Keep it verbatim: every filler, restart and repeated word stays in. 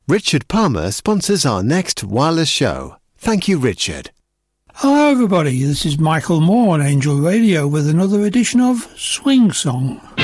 Richard Palmer sponsors our next wireless show. Thank you, Richard. Hello everybody, this is Michael Moore on Angel Radio with another edition of Swing Song.